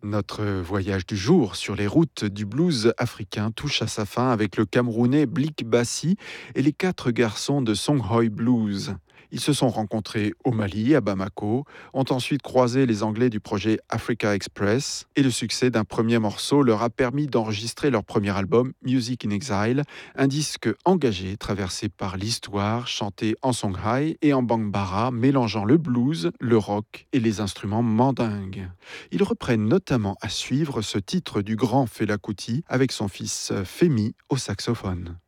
Notre voyage du jour sur les routes du blues africain touche à sa fin avec le Camerounais Blick Bassi et les quatre garçons de Songhai Blues. Ils se sont rencontrés au Mali, à Bamako, ont ensuite croisé les Anglais du projet Africa Express et le succès d'un premier morceau leur a permis d'enregistrer leur premier album Music in Exile, un disque engagé traversé par l'histoire, chanté en Songhai et en Bambara, mélangeant le blues, le rock et les instruments mandingues. Ils reprennent notamment à suivre ce titre du grand Fela Kuti avec son fils Femi au saxophone.